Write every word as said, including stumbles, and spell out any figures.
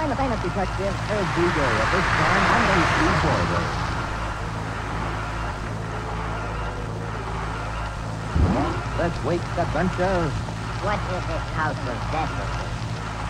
I'm the famous detective, Ed D. At this time, I'm going to see Border. Let's wake the bunch of... What is this house of Cecil?